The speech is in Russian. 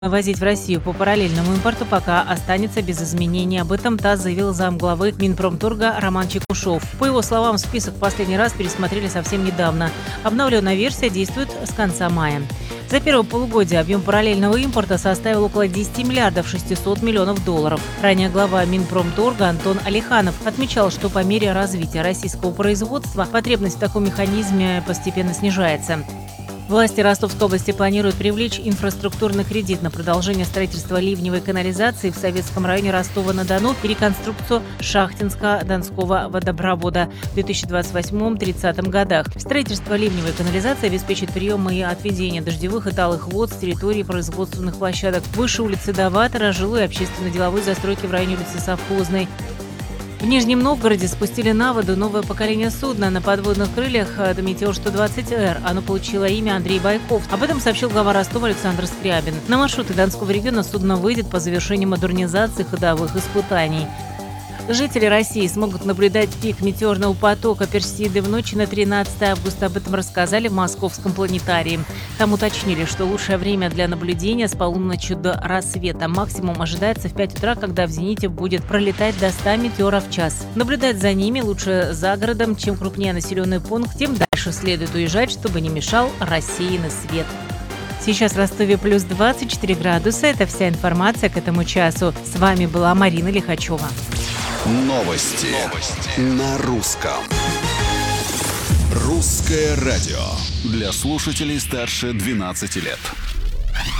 Возить в Россию по параллельному импорту пока останется без изменений. Об этом ТАСС заявил замглавы Минпромторга Роман Чекушев. По его словам, список в последний раз пересмотрели совсем недавно. Обновленная версия действует с конца мая. За первое полугодие объем параллельного импорта составил около 10 миллиардов 600 миллионов долларов. Ранее глава Минпромторга Антон Алиханов отмечал, что по мере развития российского производства потребность в таком механизме постепенно снижается. Власти Ростовской области планируют привлечь инфраструктурный кредит на продолжение строительства ливневой канализации в Советском районе Ростова-на-Дону и реконструкцию Шахтинско-Донского водопровода в 2028-30 годах. Строительство ливневой канализации обеспечит прием и отведение дождевых и талых вод с территории производственных площадок выше улицы Даватора, жилой и общественно-деловой застройки в районе улицы Совхозной. В Нижнем Новгороде спустили на воду новое поколение судна на подводных крыльях «Метеор-120Р». Оно получило имя Андрей Байков. Об этом сообщил глава Ростова Александр Скрябин. На маршруты Донского региона судно выйдет по завершении модернизации ходовых испытаний. Жители России смогут наблюдать пик метеорного потока Персиды в ночь на 13 августа. Об этом рассказали в Московском планетарии. Там уточнили, что лучшее время для наблюдения с полуночи до рассвета. Максимум ожидается в 5 утра, когда в зените будет пролетать до 100 метеоров в час. Наблюдать за ними лучше за городом. Чем крупнее населенный пункт, тем дальше следует уезжать, чтобы не мешал рассеянный свет. Сейчас в Ростове плюс 24 градуса. Это вся информация к этому часу. С вами была Марина Лихачева. Новости на русском. Русское радио для слушателей старше 12 лет.